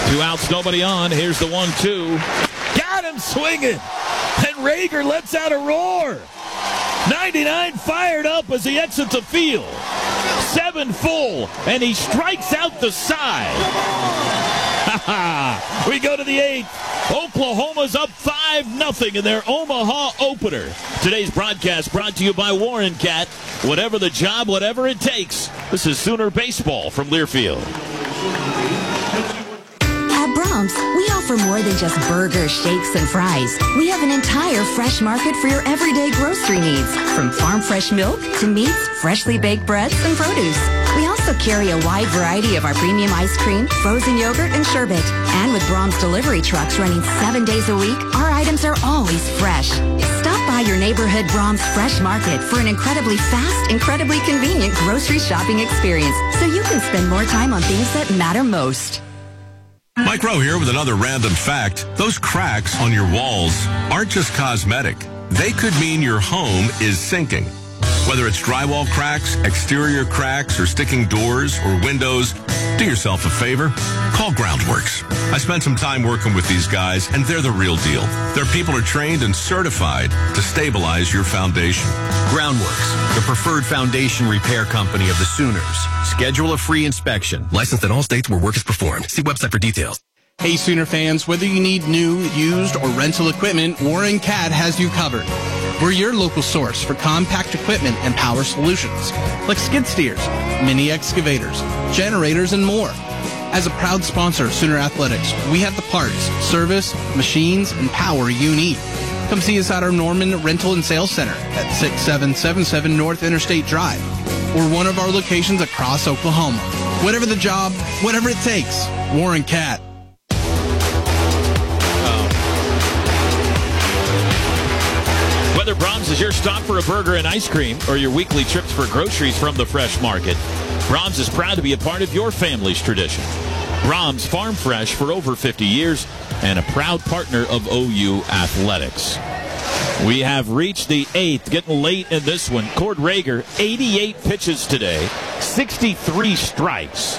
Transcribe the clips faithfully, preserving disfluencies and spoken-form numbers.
Two outs, nobody on. Here's the one two. Got him swinging. And Rager lets out a roar. ninety-nine fired up as he exits the field. Seven full, and he strikes out the side. We go to the eighth. Oklahoma's up five nothing in their Omaha opener. Today's broadcast brought to you by Warren Cat. Whatever the job, whatever it takes. This is Sooner Baseball from Learfield. At Brahms, we offer more than just burgers, shakes, and fries. We have an entire fresh market for your everyday grocery needs, from farm fresh milk to meats, freshly baked breads, and produce. We also carry a wide variety of our premium ice cream, frozen yogurt, and sherbet. And with Brahms delivery trucks running seven days a week, our items are always fresh. Stop by your neighborhood Brahms Fresh Market for an incredibly fast, incredibly convenient grocery shopping experience, so you can spend more time on things that matter most. Mike Rowe here with another random fact. Those cracks on your walls aren't just cosmetic. They could mean your home is sinking. Whether it's drywall cracks, exterior cracks, or sticking doors or windows, do yourself a favor. Call Groundworks. I spent some time working with these guys, and they're the real deal. Their people are trained and certified to stabilize your foundation. Groundworks, the preferred foundation repair company of the Sooners. Schedule a free inspection. Licensed in all states where work is performed. See website for details. Hey, Sooner fans, whether you need new, used, or rental equipment, Warren Cat has you covered. We're your local source for compact equipment and power solutions, like skid steers, mini excavators, generators, and more. As a proud sponsor of Sooner Athletics, we have the parts, service, machines, and power you need. Come see us at our Norman Rental and Sales Center at six seven seven seven North Interstate Drive, or one of our locations across Oklahoma. Whatever the job, whatever it takes, Warren Cat. Whether Brahms is your stop for a burger and ice cream or your weekly trips for groceries from the fresh market, Brahms is proud to be a part of your family's tradition. Brahms Farm Fresh for over fifty years and a proud partner of O U Athletics. We have reached the eighth, getting late in this one. Cord Rager, eighty-eight pitches today, sixty-three strikes.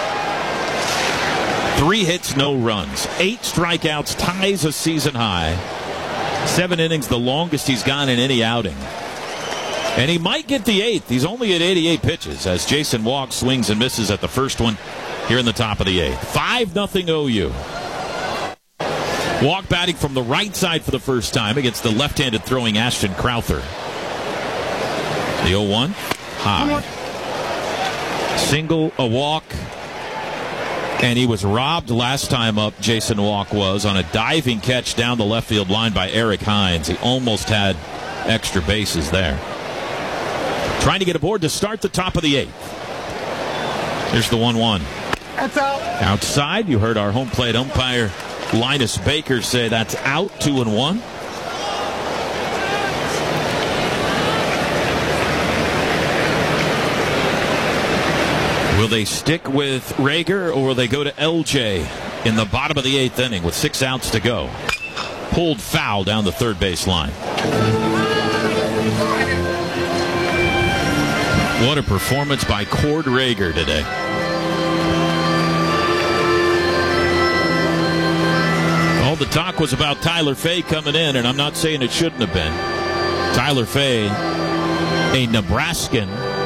Three hits, no runs. Eight strikeouts, ties a season high. Seven innings, the longest he's gone in any outing. And he might get the eighth. He's only at eighty-eight pitches as Jason Walk swings and misses at the first one here in the top of the eighth. five nothing O U. Walk batting from the right side for the first time against the left-handed throwing Ashton Crowther. The oh one, high. Single, a walk. And he was robbed last time up, Jason Walk was, on a diving catch down the left field line by Eric Hines. He almost had extra bases there. Trying to get aboard to start the top of the eighth. Here's the one one. That's out. Outside, you heard our home plate umpire, Linus Baker, say that's out, two and one. Will they stick with Rager, or will they go to L J in the bottom of the eighth inning with six outs to go? Pulled foul down the third base line. What a performance by Cord Rager today. All the talk was about Tyler Fay coming in, and I'm not saying it shouldn't have been. Tyler Fay, a Nebraskan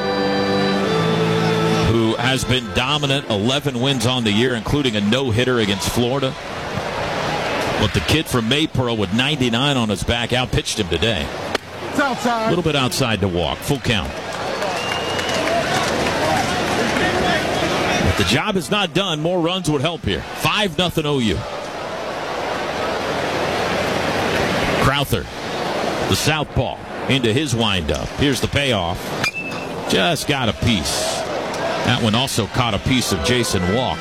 who has been dominant, eleven wins on the year, including a no-hitter against Florida. But the kid from Maypearl with ninety-nine on his back outpitched him today. It's outside. A little bit outside to walk. Full count. If the job is not done, more runs would help here. five nothing O U. Crowther, the southpaw, into his windup. Here's the payoff. Just got a piece. That one also caught a piece of Jason Walk.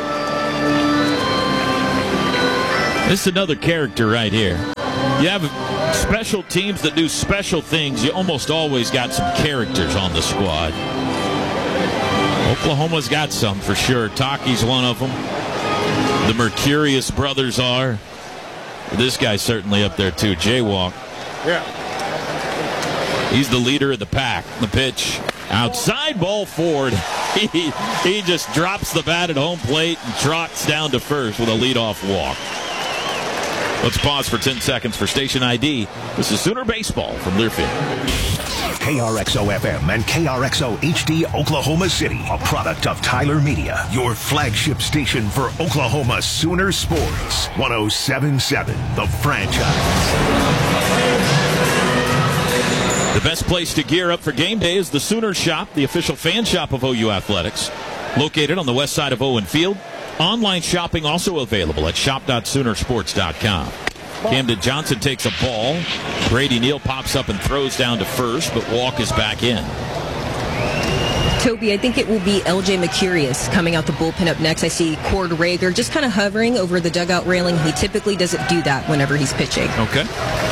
This is another character right here. You have special teams that do special things. You almost always got some characters on the squad. Oklahoma's got some for sure. Taki's one of them. The Mercurius brothers are. This guy's certainly up there too. Jaywalk. Yeah. He's the leader of the pack. The pitch. Outside ball forward. He, he just drops the bat at home plate and trots down to first with a leadoff walk. Let's pause for ten seconds for station I D. This is Sooner Baseball from Learfield. K R X O F M and K R X O H D Oklahoma City, a product of Tyler Media, your flagship station for Oklahoma Sooner sports. one oh seven point seven, The Franchise. The best place to gear up for game day is the Sooner Shop, the official fan shop of O U Athletics, located on the west side of Owen Field. Online shopping also available at shop dot soonersports dot com. Camden Johnson takes a ball. Brady Neal pops up and throws down to first, but Walk is back in. Toby, I think it will be L J Mercurius coming out the bullpen up next. I see Cord Rager just kind of hovering over the dugout railing. He typically doesn't do that whenever he's pitching. Okay.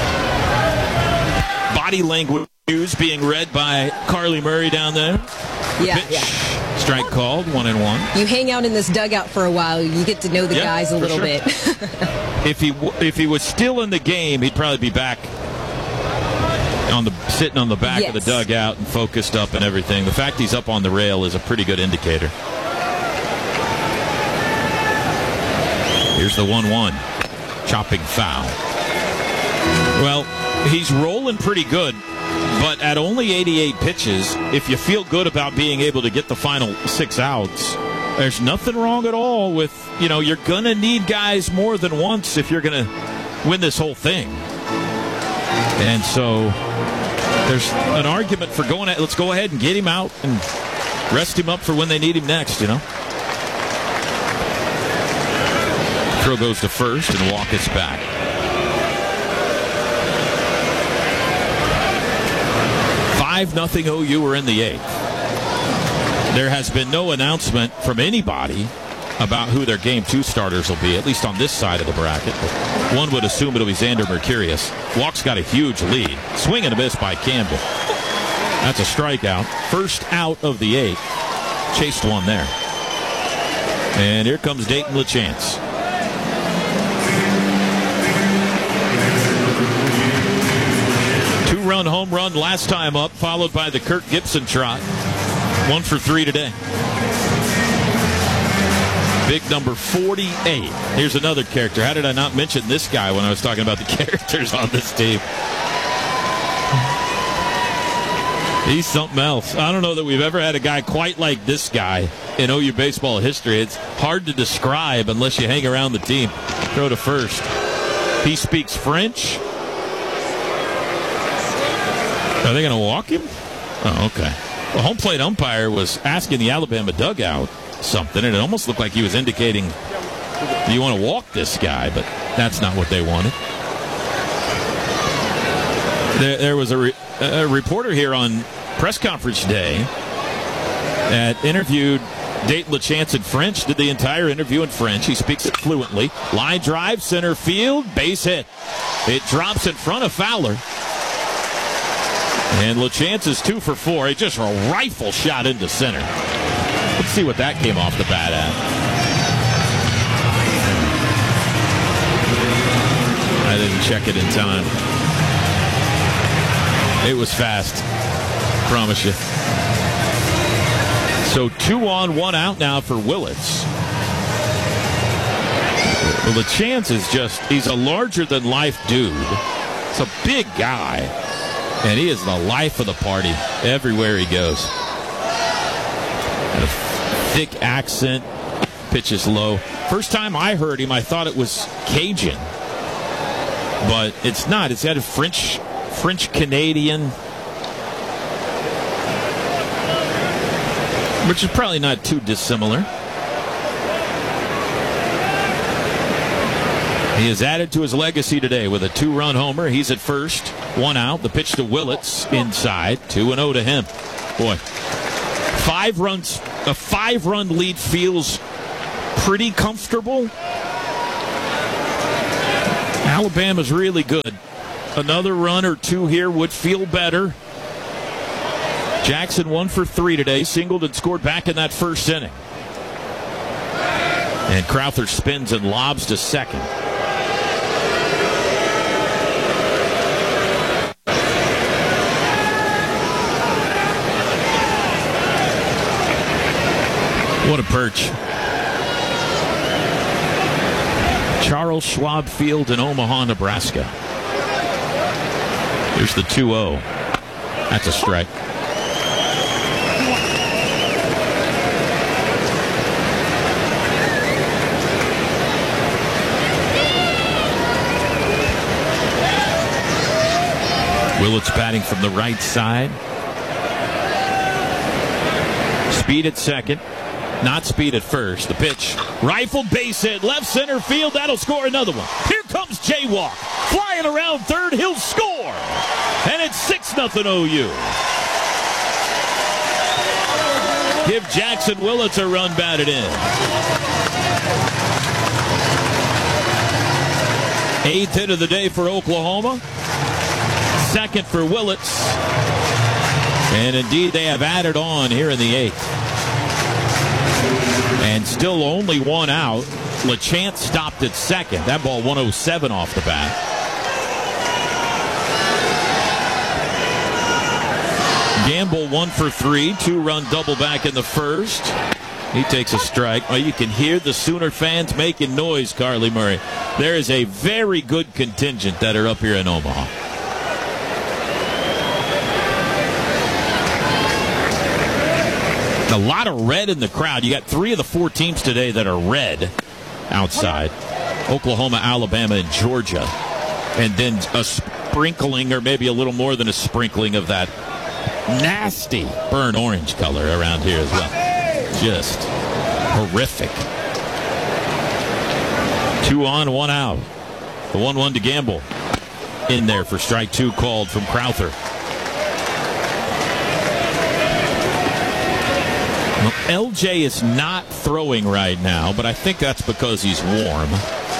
Body language cues being read by Carly Murray down there. Yeah, Pitch. yeah. Strike called, one and one. You hang out in this dugout for a while, you get to know the yeah, guys a little sure. bit. if he if he was still in the game, he'd probably be back on the sitting on the back yes. of the dugout and focused up and everything. The fact he's up on the rail is a pretty good indicator. Here's the one one. Chopping foul. Well, he's rolling pretty good. But at only eighty-eight pitches, if you feel good about being able to get the final six outs, there's nothing wrong at all with, you know, you're going to need guys more than once if you're going to win this whole thing. And so there's an argument for going at, let's go ahead and get him out and rest him up for when they need him next, you know. Throw goes to first and Walk is back. five nothing O U are in the eighth. There has been no announcement from anybody about who their game two starters will be, at least on this side of the bracket. But one would assume it'll be Xander Mercurius. Walk's got a huge lead. Swing and a miss by Campbell. That's a strikeout. First out of the eighth. Chased one there. And here comes Dayton LaChance. Two-run home run last time up, followed by the Kirk Gibson trot. One for three today. Big number forty-eight. Here's another character. How did I not mention this guy when I was talking about the characters on this team? He's something else. I don't know that we've ever had a guy quite like this guy in O U baseball history. It's hard to describe unless you hang around the team. Throw to first. He speaks French. Are they going to walk him? Oh, okay. The home plate umpire was asking the Alabama dugout something, and it almost looked like he was indicating, do you want to walk this guy? But that's not what they wanted. There, there was a, re, a reporter here on press conference day that interviewed Dayton LaChance in French, did the entire interview in French. He speaks it fluently. Line drive, center field, base hit. It drops in front of Fowler. And LaChance is two for four. He just a rifle shot into center. Let's see what that came off the bat at. I didn't check it in time. It was fast. Promise you. So two on, one out now for Willits. Well, LaChance is just, he's a larger-than-life dude. He's a big guy. And he is the life of the party everywhere he goes. And a thick accent, pitches low. First time I heard him, I thought it was Cajun. But it's not. It's got a French, French-Canadian, which is probably not too dissimilar. He has added to his legacy today with a two-run homer. He's at first. One out. The pitch to Willits inside. two and oh to him. Boy, five runs, a five-run lead feels pretty comfortable. Alabama's really good. Another run or two here would feel better. Jackson one for three today. Singled and scored back in that first inning. And Crowther spins and lobs to second. What a perch. Charles Schwab Field in Omaha, Nebraska. Here's the two oh. That's a strike. Willits batting from the right side. Speed at second. Not speed at first. The pitch. Rifled, base hit. Left center field. That'll score another one. Here comes Jaywalk. Flying around third. He'll score. And it's six nothing O U. Give Jackson Willits a run batted in. Eighth hit of the day for Oklahoma. Second for Willits. And indeed, they have added on here in the eighth. And still only one out. LeChance stopped at second. That ball one oh seven off the bat. Gamble one for three. Two-run double back in the first. He takes a strike. Well, you can hear the Sooner fans making noise, Carly Murray. There is a very good contingent that are up here in Omaha. A lot of red in the crowd. You got three of the four teams today that are red outside. Oklahoma, Alabama, and Georgia. And then a sprinkling, or maybe a little more than a sprinkling, of that nasty burnt orange color around here as well. Just horrific. Two on, one out. The one one to Gamble. In there for strike two called from Crowther. Well, L J is not throwing right now, but I think that's because he's warm.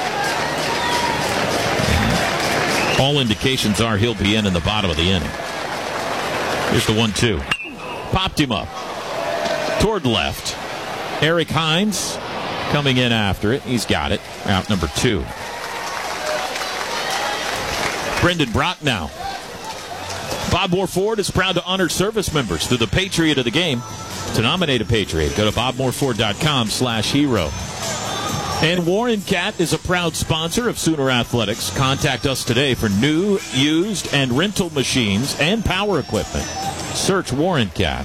All indications are he'll be in in the bottom of the inning. Here's the one two. Popped him up. Toward left. Eric Hines coming in after it. He's got it. Out number two. Brendan Brock now. Bob Moore Ford is proud to honor service members through the Patriot of the Game. To nominate a Patriot, go to bob moore ford dot com slash hero. And Warren Cat is a proud sponsor of Sooner Athletics. Contact us today for new, used, and rental machines and power equipment. Search Warren Cat.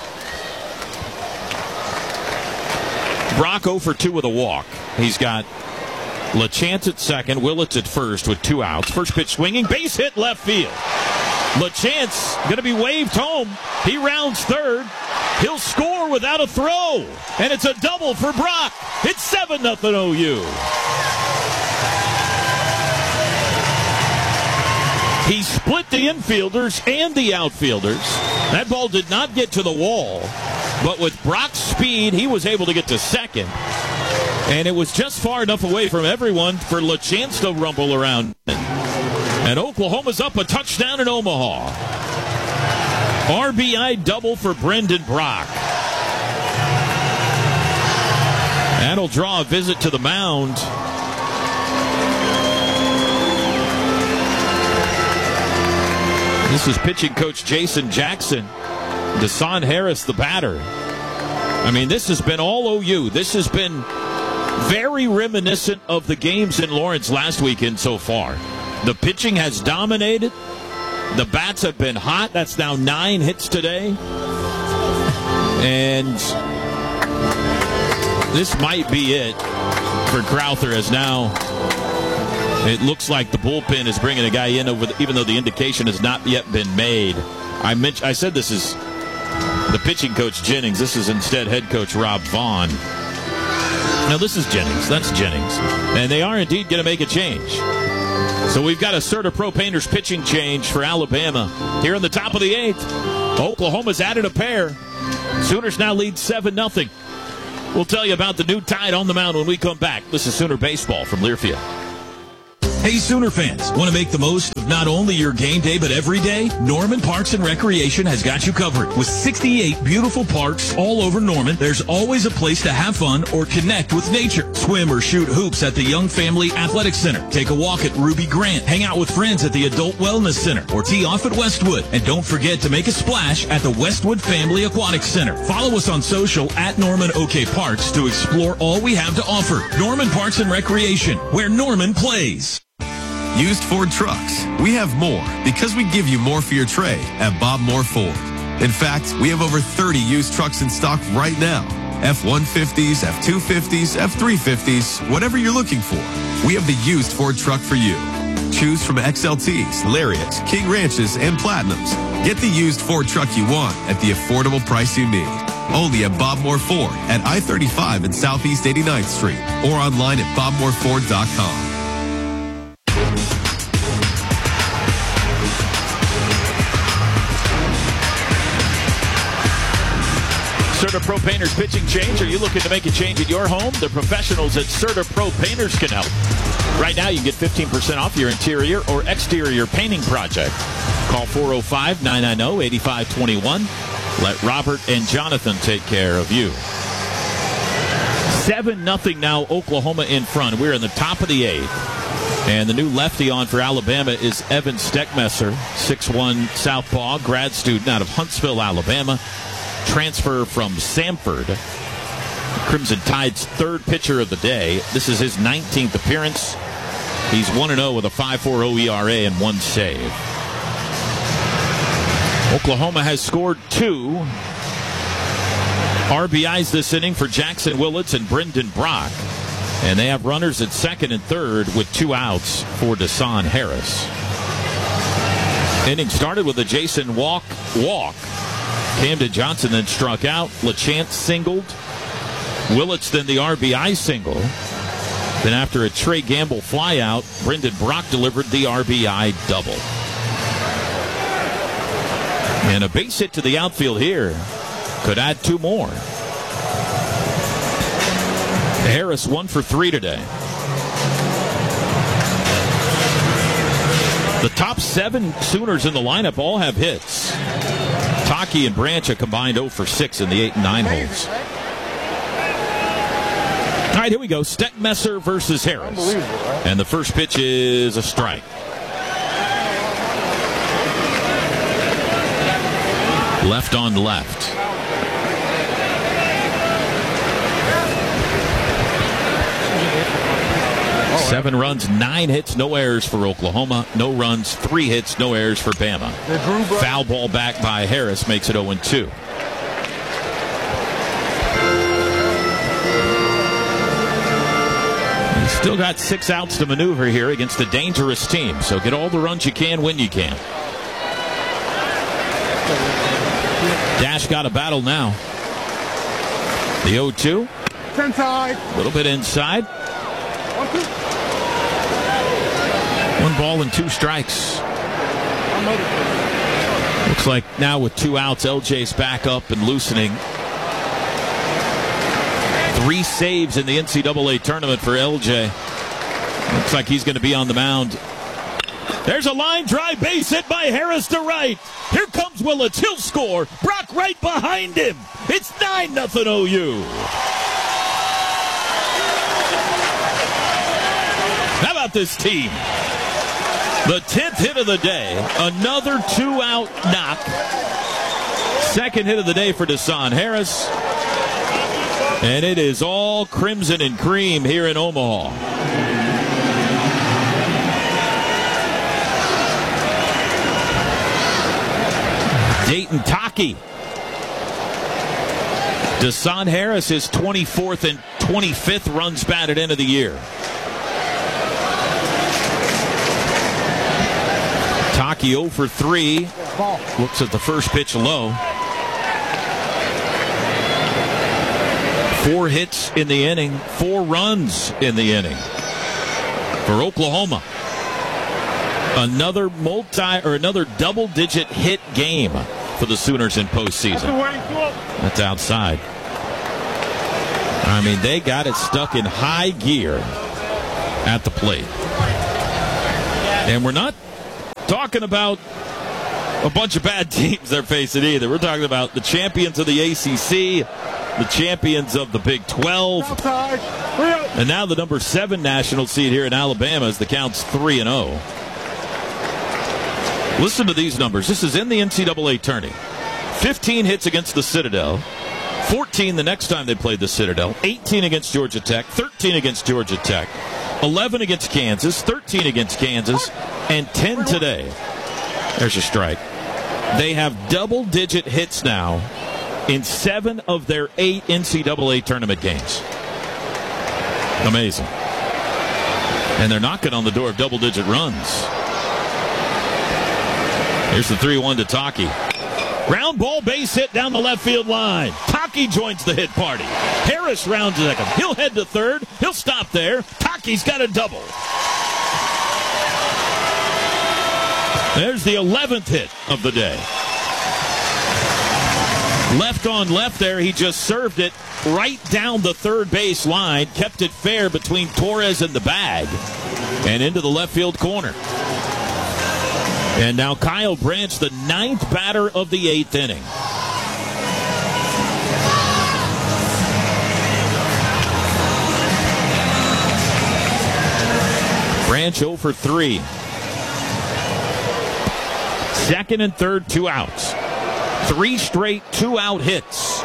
Brock oh for two with a walk. He's got LeChance at second, Willits at first with two outs. First pitch swinging, base hit left field. LeChance going to be waved home. He rounds third. He'll score without a throw. And it's a double for Brock. It's seven nothing O U. He split the infielders and the outfielders. That ball did not get to the wall. But with Brock's speed, he was able to get to second. And it was just far enough away from everyone for LeChance to rumble around. And Oklahoma's up a touchdown in Omaha. R B I double for Brendan Brock. That'll draw a visit to the mound. This is pitching coach Jason Jackson. Desan Harris, the batter. I mean, this has been all O U. This has been very reminiscent of the games in Lawrence last weekend so far. The pitching has dominated. The bats have been hot. That's now nine hits today. And this might be it for Crowther, as now it looks like the bullpen is bringing a guy in, over the, even though the indication has not yet been made. I mentioned, I said this is the pitching coach Jennings. This is instead head coach Rob Vaughn. Now this is Jennings. That's Jennings. And they are indeed going to make a change. So we've got a CertaPro Painters pitching change for Alabama here in the top of the eighth. Oklahoma's added a pair. Sooners now lead seven nothing. We'll tell you about the new Tide on the mound when we come back. This is Sooner Baseball from Learfield. Hey, Sooner fans, want to make the most of not only your game day, but every day? Norman Parks and Recreation has got you covered. With sixty-eight beautiful parks all over Norman, there's always a place to have fun or connect with nature. Swim or shoot hoops at the Young Family Athletic Center. Take a walk at Ruby Grant. Hang out with friends at the Adult Wellness Center or tee off at Westwood. And don't forget to make a splash at the Westwood Family Aquatic Center. Follow us on social at Norman OK Parks to explore all we have to offer. Norman Parks and Recreation, where Norman plays. Used Ford trucks. We have more because we give you more for your trade at Bob Moore Ford. In fact, we have over thirty used trucks in stock right now. F one fifties, F two fifties, F three fifties, whatever you're looking for. We have the used Ford truck for you. Choose from X L Ts, Lariats, King Ranches, and Platinums. Get the used Ford truck you want at the affordable price you need. Only at Bob Moore Ford at I thirty-five and Southeast eighty-ninth Street or online at bob moore ford dot com. Serta Pro Painters pitching change. Are you looking to make a change at your home? The professionals at Serta Pro Painters can help. Right now, you can get fifteen percent off your interior or exterior painting project. Call four oh five, nine nine oh, eight five two one. Let Robert and Jonathan take care of you. seven nothing now, Oklahoma in front. We're in the top of the eighth. And the new lefty on for Alabama is Evan Steckmesser, six one Southpaw, grad student out of Huntsville, Alabama. Transfer from Samford. Crimson Tide's third pitcher of the day. This is his nineteenth appearance. He's one and oh with a five point four oh E R A and one save. Oklahoma has scored two R B Is this inning for Jackson Willits and Brendan Brock. And they have runners at second and third with two outs for Dasan Harris. Inning started with a Jason Walk walk. Camden Johnson then struck out. LaChance singled. Willits then the R B I single. Then after a Trey Gamble flyout, Brendan Brock delivered the R B I double. And a base hit to the outfield here could add two more. Harris one for three today. The top seven Sooners in the lineup all have hits. Taki and Branch are combined oh for six in the eight and nine holes. All right, here we go. Steckmesser versus Harris. And the first pitch is a strike. Left on left. Seven runs, nine hits, no errors for Oklahoma. No runs, three hits, no errors for Bama. Foul ball back by Harris makes it oh and two. He's still got six outs to maneuver here against a dangerous team. So get all the runs you can when you can. Dash got a battle now. The oh two. Inside. A little bit inside. One, two. One ball and two strikes. Looks like now with two outs, L J's back up and loosening. Three saves in the N C double A tournament for L J. Looks like he's going to be on the mound. There's a line drive base hit by Harris to right. Here comes Willits. He'll score. Brock right behind him. It's nine nothing O U. How about this team? The tenth hit of the day. Another two-out knock. Second hit of the day for Dasan Harris. And it is all crimson and cream here in Omaha. Dayton Taki. Dasan Harris is twenty-fourth and twenty-fifth runs batted end of the year. Taki oh for three. Looks at the first pitch low. Four hits in the inning. Four runs in the inning for Oklahoma. Another multi or another double-digit hit game for the Sooners in postseason. That's outside. I mean, they got it stuck in high gear at the plate. And we're not talking about a bunch of bad teams they're facing either. We're talking about the champions of the A C C, the champions of the Big twelve, and now the number seven national seed here in Alabama as the count's three and oh. Listen to these numbers. This is in the N C double A tourney. fifteen hits against the Citadel, fourteen the next time they played the Citadel, eighteen against Georgia Tech, thirteen against Georgia Tech, eleven against Kansas, thirteen against Kansas, and ten today. There's a strike. They have double-digit hits now in seven of their eight N C double A tournament games. Amazing. And they're knocking on the door of double-digit runs. Here's the three one to Taki. Ground ball base hit down the left field line. Taki joins the hit party. Harris rounds second. He'll head to third. He'll stop there. Taki's got a double. There's the eleventh hit of the day. Left on left there, he just served it right down the third base line, kept it fair between Torres and the bag, and into the left field corner. And now Kyle Branch, the ninth batter of the eighth inning. Branch oh for three. Second and third, two outs. Three straight two-out hits.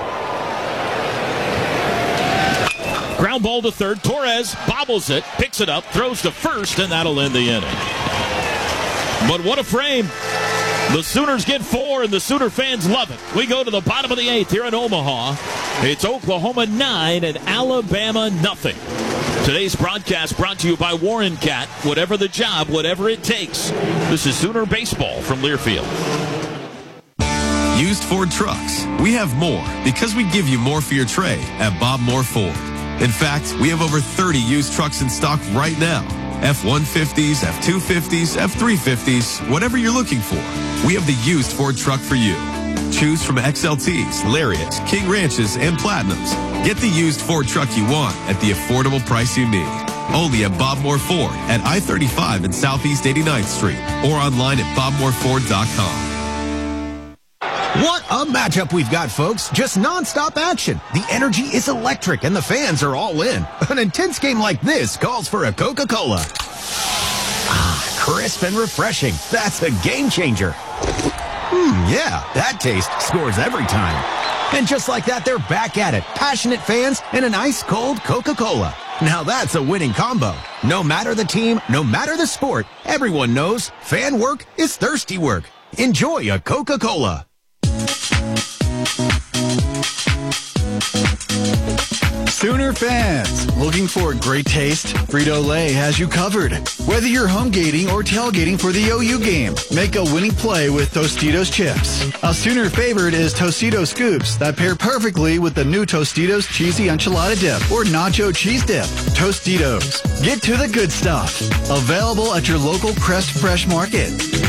Ground ball to third. Torres bobbles it, picks it up, throws to first, and that'll end the inning. But what a frame. The Sooners get four, and the Sooner fans love it. We go to the bottom of the eighth here in Omaha. It's Oklahoma nine and Alabama nothing. Today's broadcast brought to you by Warren Cat. Whatever the job, whatever it takes. This is Sooner Baseball from Learfield. Used Ford trucks. We have more because we give you more for your trade at Bob Moore Ford. In fact, we have over thirty used trucks in stock right now. F one fifties, F two fifties, F three fifties, whatever you're looking for. We have the used Ford truck for you. Choose from X L Ts, Lariats, King Ranches, and Platinums. Get the used Ford truck you want at the affordable price you need. Only at Bob Moore Ford at I thirty-five and Southeast eighty-ninth Street or online at bob moore ford dot com. What a matchup we've got, folks. Just nonstop action. The energy is electric and the fans are all in. An intense game like this calls for a Coca-Cola. Ah, crisp and refreshing. That's a game changer. Hmm, yeah, that taste scores every time. And just like that, they're back at it. Passionate fans and an ice-cold Coca-Cola. Now that's a winning combo. No matter the team, no matter the sport, everyone knows fan work is thirsty work. Enjoy a Coca-Cola. Sooner fans, looking for a great taste? Frito-Lay has you covered. Whether you're home gating or tailgating for the O U game, make a winning play with Tostitos chips. A Sooner favorite is Tostitos scoops that pair perfectly with the new Tostitos cheesy enchilada dip or nacho cheese dip. Tostitos, get to the good stuff. Available at your local Crest Fresh Market.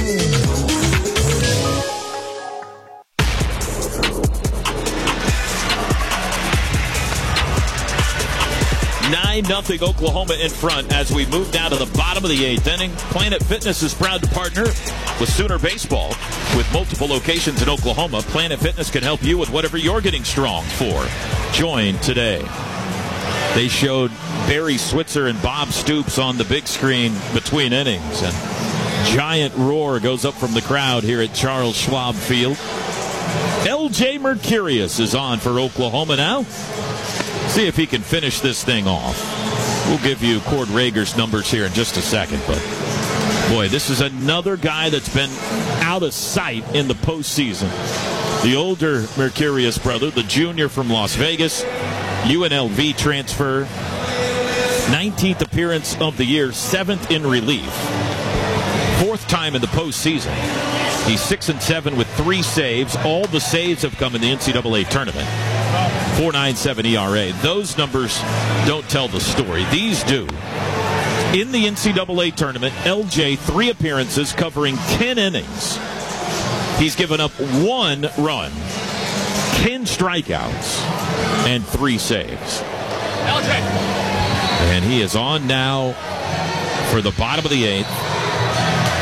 nine nothing Oklahoma in front as we move down to the bottom of the eighth inning. Planet Fitness is proud to partner with Sooner Baseball. With multiple locations in Oklahoma, Planet Fitness can help you with whatever you're getting strong for. Join today. They showed Barry Switzer and Bob Stoops on the big screen between innings. And giant roar goes up from the crowd here at Charles Schwab Field. L J Mercurius is on for Oklahoma now. See if he can finish this thing off. We'll give you Cord Rager's numbers here in just a second. But, boy, this is another guy that's been out of sight in the postseason. The older Mercurius brother, the junior from Las Vegas, U N L V transfer, nineteenth appearance of the year, seventh in relief. Fourth time in the postseason. He's six and seven with three saves. All the saves have come in the N C double A tournament. four point nine seven E R A. Those numbers don't tell the story. These do. In the N C double A tournament, L J, three appearances covering ten innings. He's given up one run, ten strikeouts, and three saves. L J. And he is on now for the bottom of the eighth.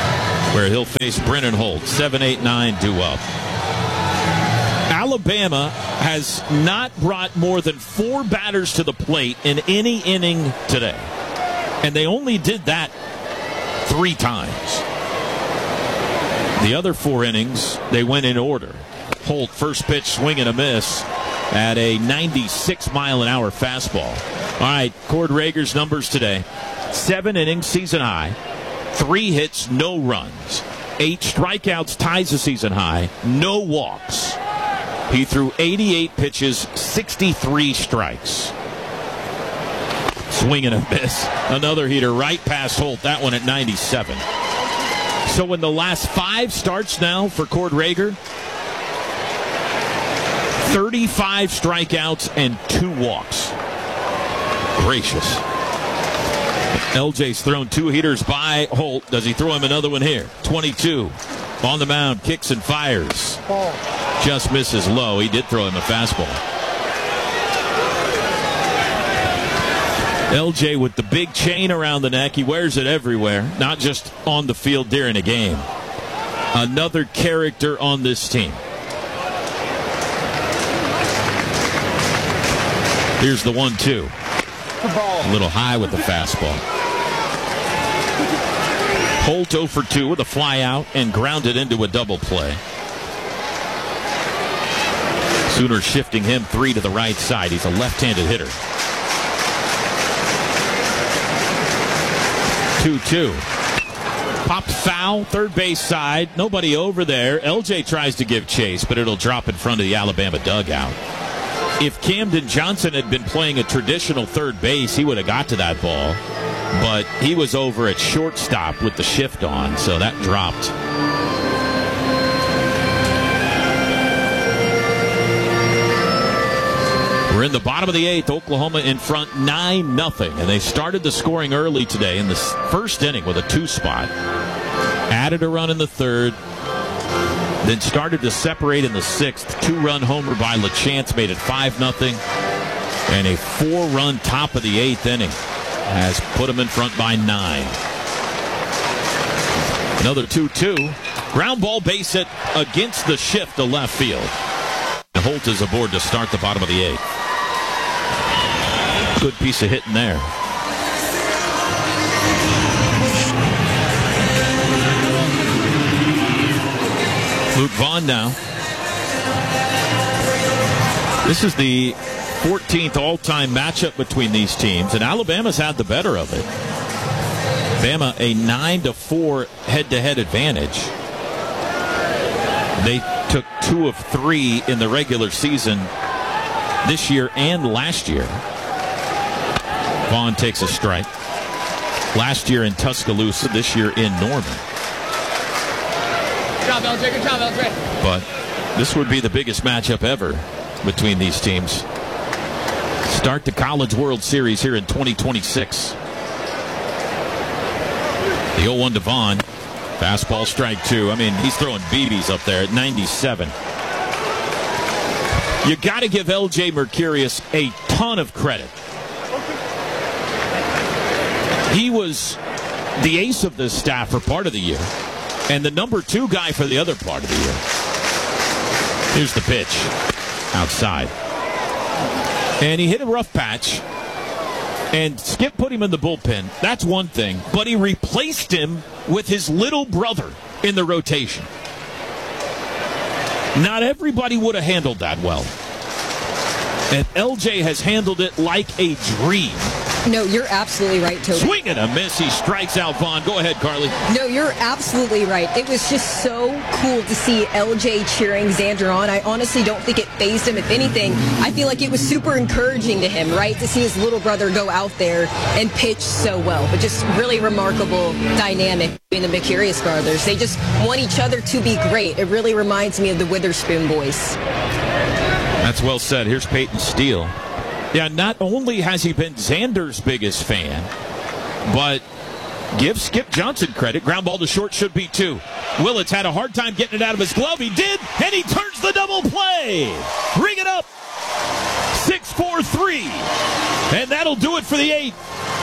where he'll face Brennan Holt. seven eight nine due up. Alabama has not brought more than four batters to the plate in any inning today. And they only did that three times. The other four innings, they went in order. Holt, first pitch, swing and a miss at a ninety-six mile an hour fastball. All right, Cord Rager's numbers today. Seven innings, season high. Three hits, no runs. Eight strikeouts, ties the season high. No walks. He threw eighty-eight pitches, sixty-three strikes. Swing and a miss. Another heater right past Holt. That one at ninety-seven. So in the last five starts now for Cord Rager, thirty-five strikeouts and two walks. Gracious. L J's thrown two heaters by Holt. Does he throw him another one here? twenty-two. On the mound, kicks and fires. Just misses low. He did throw him a fastball. L J with the big chain around the neck. He wears it everywhere, not just on the field during a game. Another character on this team. Here's the one two. A little high with the fastball. Holt oh for two with a fly out and grounded into a double play. Sooners shifting him three to the right side. He's a left-handed hitter. two two. Popped foul, third base side. Nobody over there. L J tries to give chase, but it'll drop in front of the Alabama dugout. If Camden Johnson had been playing a traditional third base, he would have got to that ball. But he was over at shortstop with the shift on, so that dropped. We're in the bottom of the eighth. Oklahoma in front nine nothing. And they started the scoring early today in the first inning with a two spot. Added a run in the third. Then started to separate in the sixth. Two-run homer by LaChance made it five nothing. And a four-run top of the eighth inning has put them in front by nine. Another two two. Ground ball base hit against the shift to left field. And Holt is aboard to start the bottom of the eighth. Good piece of hitting there. Luke Vaughn now. This is the fourteenth all-time matchup between these teams, and Alabama's had the better of it. Bama a nine to four head-to-head advantage. They took two of three in the regular season this year and last year. Vaughn takes a strike. Last year in Tuscaloosa, this year in Norman. Good job, L J. Good job, L J. But this would be the biggest matchup ever between these teams. Start the College World Series here in twenty twenty-six. The oh one to Vaughn. Fastball strike two. I mean, he's throwing B Bs up there at ninety-seven. You got to give L J Mercurius a ton of credit. He was the ace of this staff for part of the year and the number two guy for the other part of the year. Here's the pitch. Outside. And he hit a rough patch. And Skip put him in the bullpen. That's one thing. But he replaced him with his little brother in the rotation. Not everybody would have handled that well. And L J has handled it like a dream. No, you're absolutely right, Toby. Swing and a miss. He strikes out Vaughn. Go ahead, Carly. No, you're absolutely right. It was just so cool to see L J cheering Xander on. I honestly don't think it fazed him. If anything, I feel like it was super encouraging to him, right, to see his little brother go out there and pitch so well. But just really remarkable dynamic between the Mercurius brothers. They just want each other to be great. It really reminds me of the Witherspoon boys. That's well said. Here's Peyton Steele. Yeah, not only has he been Xander's biggest fan, but give Skip Johnson credit. Ground ball to short should be two. Willits had a hard time getting it out of his glove. He did, and he turns the double play. Ring it up. six four three. And that'll do it for the eighth.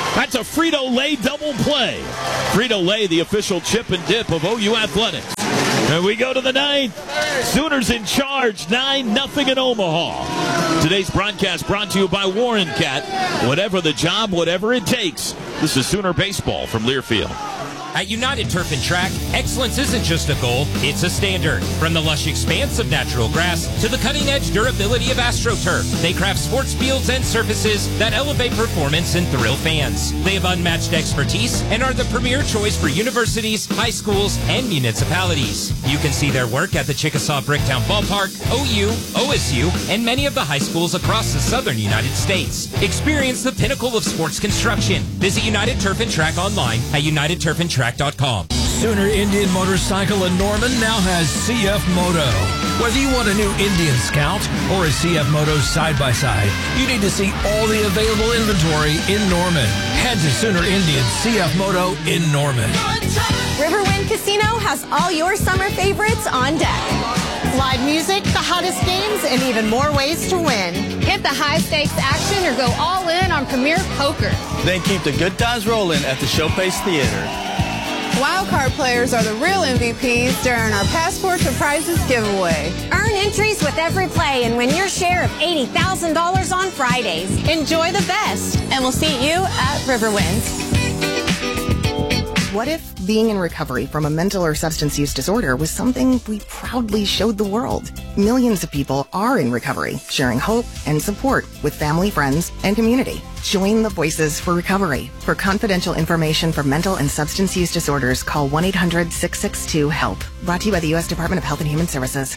That's a Frito-Lay double play. Frito-Lay, the official chip and dip of O U Athletics. And we go to the ninth. Sooners in charge, nine nothing in Omaha. Today's broadcast brought to you by Warren Cat. Whatever the job, whatever it takes. This is Sooner Baseball from Learfield. At United Turf and Track, excellence isn't just a goal, it's a standard. From the lush expanse of natural grass to the cutting-edge durability of AstroTurf, they craft sports fields and surfaces that elevate performance and thrill fans. They have unmatched expertise and are the premier choice for universities, high schools, and municipalities. You can see their work at the Chickasaw Bricktown Ballpark, O U, O S U, and many of the high schools across the southern United States. Experience the pinnacle of sports construction. Visit United Turf and Track online at united turf and track dot com. Sooner Indian Motorcycle in Norman now has C F Moto. Whether you want a new Indian Scout or a C F Moto side-by-side, you need to see all the available inventory in Norman. Head to Sooner Indian C F Moto in Norman. Riverwind Casino has all your summer favorites on deck. Live music, the hottest games, and even more ways to win. Hit the high-stakes action or go all in on Premier Poker. Then keep the good times rolling at the Showpace Theater. Wildcard players are the real M V Ps during our Passport to Prizes giveaway. Earn entries with every play and win your share of eighty thousand dollars on Fridays. Enjoy the best, and we'll see you at Riverwinds. What if being in recovery from a mental or substance use disorder was something we proudly showed the world? Millions of people are in recovery, sharing hope and support with family, friends, and community. Join the Voices for Recovery. For confidential information for mental and substance use disorders, call one eight hundred six six two HELP. Brought to you by the U S Department of Health and Human Services.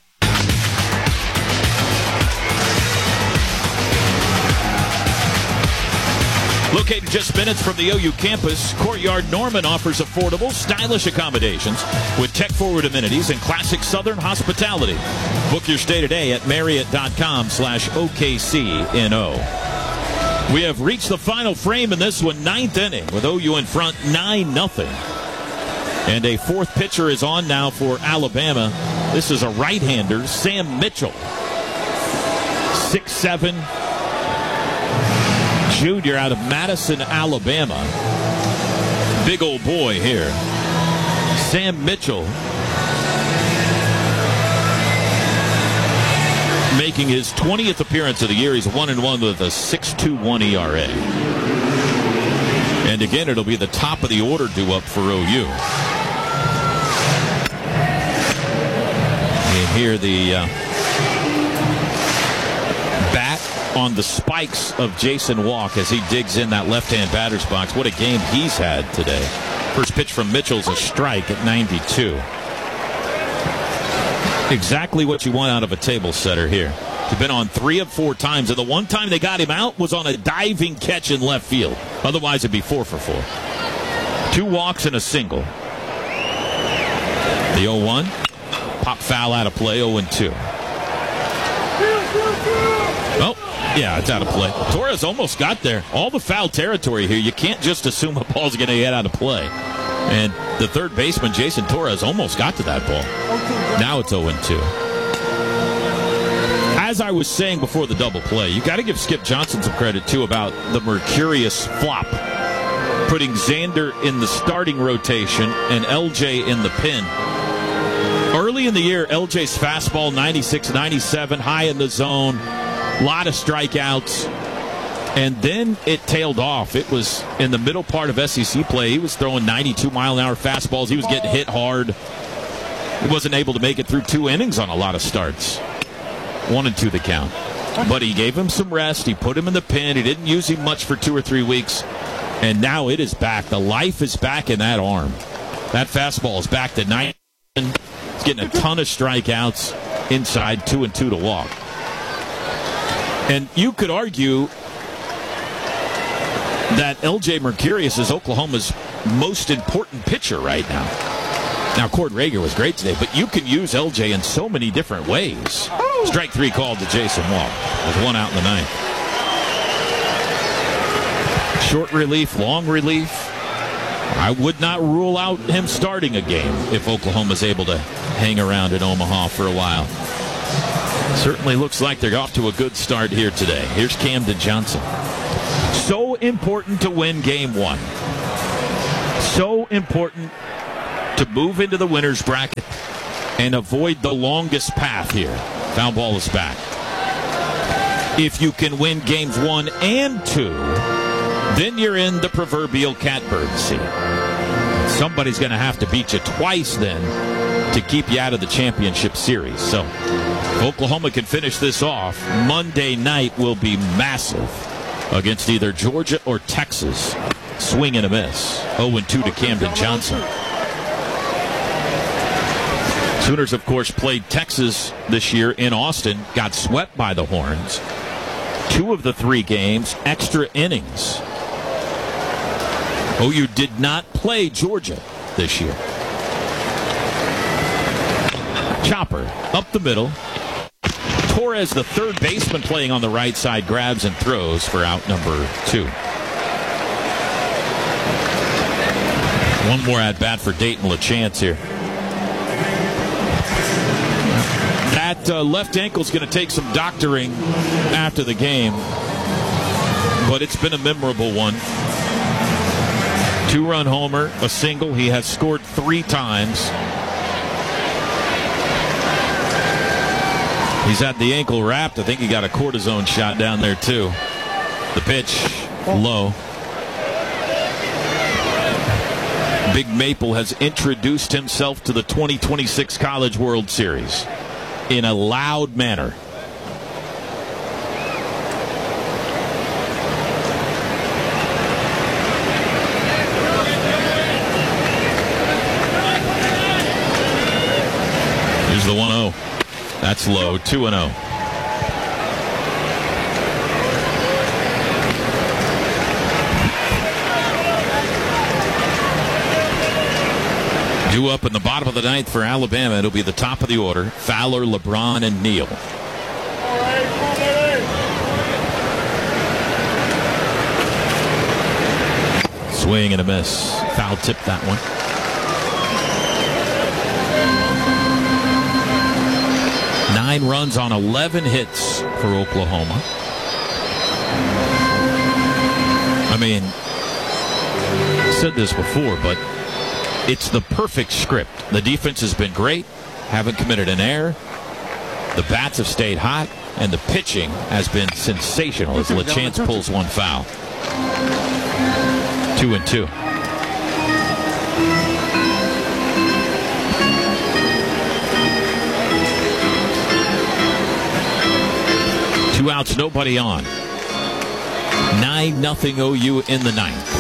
Located just minutes from the O U campus, Courtyard Norman offers affordable, stylish accommodations with tech-forward amenities and classic Southern hospitality. Book your stay today at Marriott.com slash OKCNO. We have reached the final frame in this one, ninth inning, with O U in front nine nothing. And a fourth pitcher is on now for Alabama. This is a right-hander, Sam Mitchell. six seven. Junior out of Madison, Alabama. Big old boy here. Sam Mitchell making his twentieth appearance of the year. He's one and one with a six two one E R A. And again, it'll be the top of the order due up for O U. And here the uh, bat on the spikes of Jason Walk as he digs in that left-hand batter's box. What a game he's had today. First pitch from Mitchell's a strike at ninety-two. Exactly what you want out of a table setter here. He's been on three of four times, and the one time they got him out was on a diving catch in left field. Otherwise, it'd be four for four. Two walks and a single. The oh one. Pop foul out of play, oh and two. Oh, yeah, it's out of play. Torres almost got there. All the foul territory here. You can't just assume a ball's going to get out of play. And the third baseman, Jason Torres, almost got to that ball. Now it's oh and two. As I was saying before the double play, you got to give Skip Johnson some credit, too, about the Mercurius flop. Putting Xander in the starting rotation and L J in the pen. Early in the year, L J's fastball, ninety-six ninety-seven, high in the zone. A lot of strikeouts. And then it tailed off. It was in the middle part of S E C play. He was throwing ninety-two mile an hour fastballs. He was getting hit hard. He wasn't able to make it through two innings on a lot of starts. One and two the count. But he gave him some rest. He put him in the pen. He didn't use him much for two or three weeks. And now it is back. The life is back in that arm. That fastball is back to nine. He's getting a ton of strikeouts inside, two and two to walk. And you could argue that L J Mercurius is Oklahoma's most important pitcher right now. Now, Cord Rager was great today, but you can use L J in so many different ways. Strike three called to Jason Walk with one out in the ninth. Short relief, long relief. I would not rule out him starting a game if Oklahoma's able to hang around in Omaha for a while. Certainly looks like they're off to a good start here today. Here's Camden Johnson. So important to win game one. So important to move into the winner's bracket and avoid the longest path here. Foul ball is back. If you can win games one and two, then you're in the proverbial catbird seat. Somebody's going to have to beat you twice then to keep you out of the championship series. So if Oklahoma can finish this off, Monday night will be massive against either Georgia or Texas. Swing and a miss. oh and two to Camden Johnson. Sooners, of course, played Texas this year in Austin, got swept by the Horns. Two of the three games, extra innings. O U did not play Georgia this year. Chopper up the middle. Torres, the third baseman playing on the right side, grabs and throws for out number two. One more at bat for Dayton LaChance here. That uh, left ankle's going to take some doctoring after the game, but it's been a memorable one. Two-run homer, a single. He has scored three times. He's had the ankle wrapped. I think he got a cortisone shot down there, too. The pitch, low. Big Maple has introduced himself to the twenty twenty-six College World Series in a loud manner. Here's the one oh. That's low. two and oh. Due up in the bottom of the ninth for Alabama. It'll be the top of the order. Fowler, LeBron, and Neal. Swing and a miss. Foul tip that one. Nine runs on eleven hits for Oklahoma. I mean, I said this before, but it's the perfect script. The defense has been great, haven't committed an error. The bats have stayed hot, and the pitching has been sensational as LaChance pulls one foul. Two and two. Two outs, nobody on. nine nothing O U in the ninth.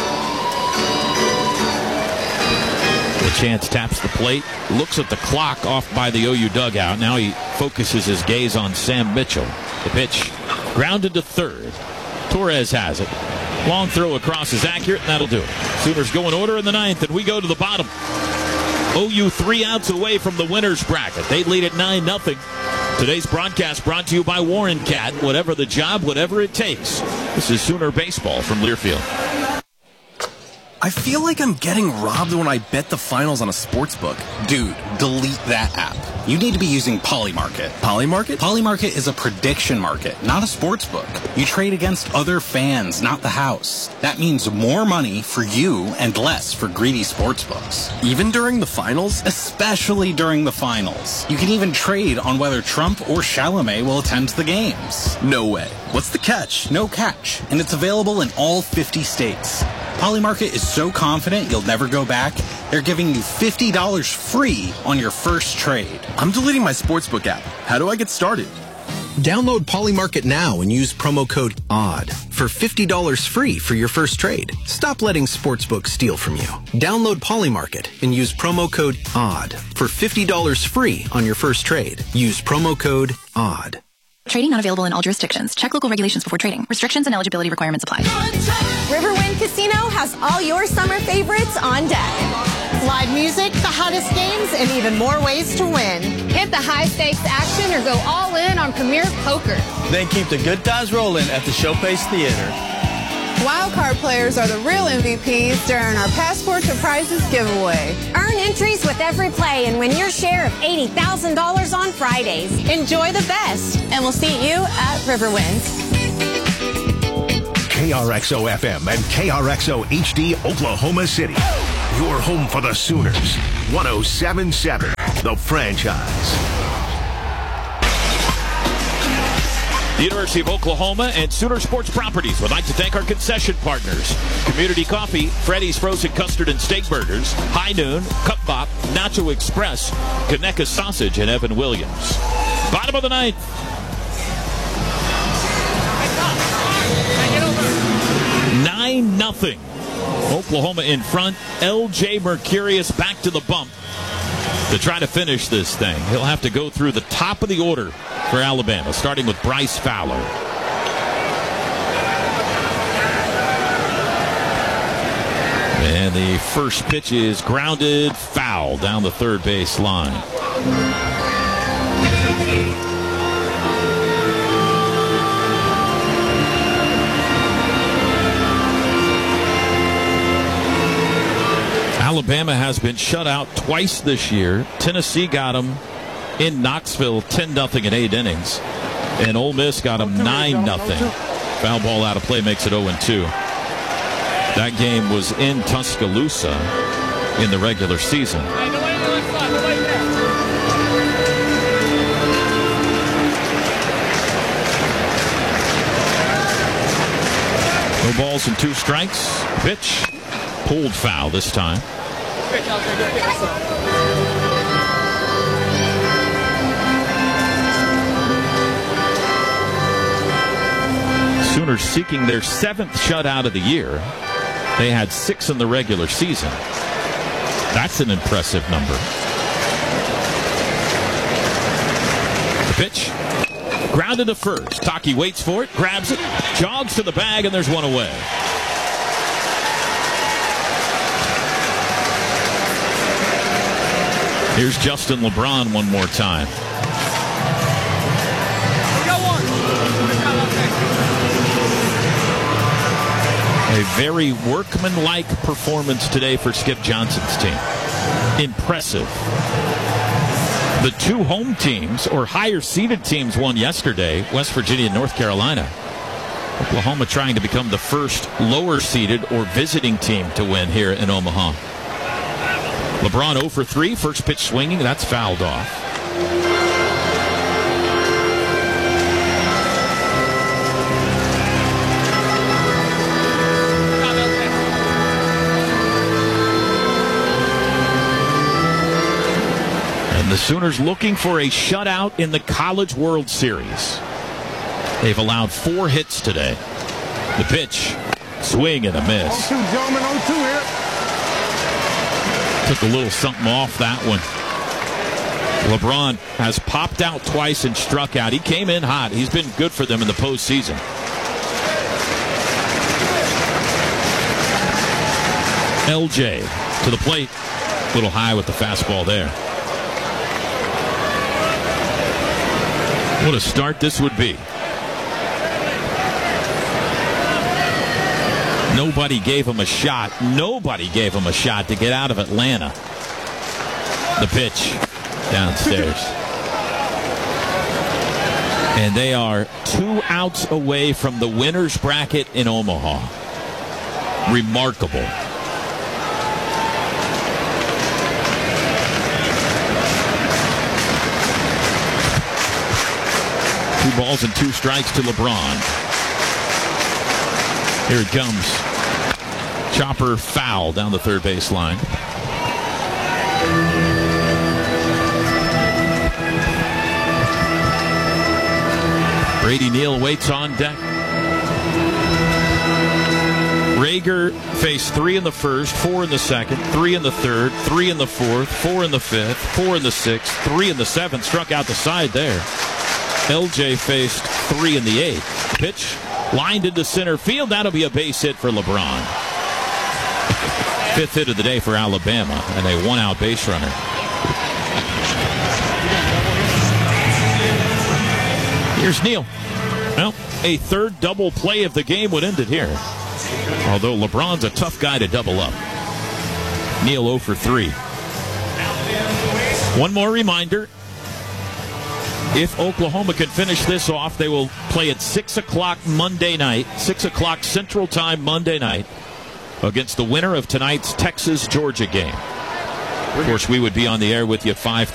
LaChance taps the plate, looks at the clock off by the O U dugout. Now he focuses his gaze on Sam Mitchell. The pitch grounded to third. Torres has it. Long throw across is accurate, and that'll do it. Sooners go in order in the ninth, and we go to the bottom. O U three outs away from the winner's bracket. They lead at nine nothing. Today's broadcast brought to you by Warren Cat. Whatever the job, whatever it takes. This is Sooner Baseball from Learfield. I feel like I'm getting robbed when I bet the finals on a sports book. Dude, delete that app. You need to be using Polymarket. Polymarket? Polymarket is a prediction market, not a sports book. You trade against other fans, not the house. That means more money for you and less for greedy sports books. Even during the finals? Especially during the finals. You can even trade on whether Trump or Chalamet will attend the games. No way. What's the catch? No catch. And it's available in all fifty states. Polymarket is so confident you'll never go back, they're giving you fifty dollars free on your first trade. I'm deleting my sportsbook app. How do I get started? Download Polymarket now and use promo code ODD for fifty dollars free for your first trade. Stop letting sportsbooks steal from you. Download Polymarket and use promo code ODD for fifty dollars free on your first trade. Use promo code ODD. Trading not available in all jurisdictions. Check local regulations before trading. Restrictions and eligibility requirements apply. Riverwind Casino has all your summer favorites on deck. Live music, the hottest games, and even more ways to win. Hit the high-stakes action or go all in on Premier Poker. Then keep the good times rolling at the Showpace Theater. Wildcard players are the real M V Ps during our Passport to Prizes giveaway. Earn entries with every play and win your share of eighty thousand dollars on Fridays. Enjoy the best, and we'll see you at Riverwind. K R X O F M and K R X O H D Oklahoma City. Your home for the Sooners. one oh seven point seven, The Franchise. The University of Oklahoma and Sooner Sports Properties would like to thank our concession partners. Community Coffee, Freddy's Frozen Custard and Steak Burgers, High Noon, Cup Bop, Nacho Express, Conecuh Sausage, and Evan Williams. Bottom of the ninth. nine nothing. Oklahoma in front. L J Mercurius back to the bump to try to finish this thing. He'll have to go through the top of the order for Alabama, starting with Bryce Fowler. And the first pitch is grounded, foul down the third base line. Alabama has been shut out twice this year. Tennessee got them in Knoxville ten nothing in eight innings. And Ole Miss got them nine nothing. Foul ball out of play makes it oh and two. That game was in Tuscaloosa in the regular season. No balls and two strikes. Pitch. Pulled foul this time. Sooners seeking their seventh shutout of the year. They had six in the regular season. That's an impressive number. The pitch. Grounded to first. Taki waits for it, grabs it, jogs to the bag, and there's one away. Here's Justin LeBron one more time. A very workmanlike performance today for Skip Johnson's team. Impressive. The two home teams, or higher-seeded teams, won yesterday, West Virginia and North Carolina. Oklahoma trying to become the first lower-seeded or visiting team to win here in Omaha. LeBron oh for three, first pitch swinging, that's fouled off. And the Sooners looking for a shutout in the College World Series. They've allowed four hits today. The pitch, swing and a miss. oh two, gentlemen, oh two here. Took a little something off that one. LeBron has popped out twice and struck out. He came in hot. He's been good for them in the postseason. L J to the plate. A little high with the fastball there. What a start this would be. Nobody gave him a shot. Nobody gave him a shot to get out of Atlanta. The pitch downstairs. And they are two outs away from the winner's bracket in Omaha. Remarkable. Two balls and two strikes to LeBron. Here it comes. Chopper foul down the third base line. Brady Neal waits on deck. Rager faced three in the first, four in the second, three in the third, three in the fourth, four in the fifth, four in the sixth, three in the seventh. Struck out the side there. L J faced three in the eighth. Pitch lined into center field. That'll be a base hit for LeBron. Fifth hit of the day for Alabama, and a one-out base runner. Here's Neal. Well, a third double play of the game would end it here. Although LeBron's a tough guy to double up. Neal oh for three. One more reminder. If Oklahoma can finish this off, they will play at six o'clock Monday night, six o'clock Central Time Monday night, against the winner of tonight's Texas-Georgia game. Of course, we would be on the air with you at five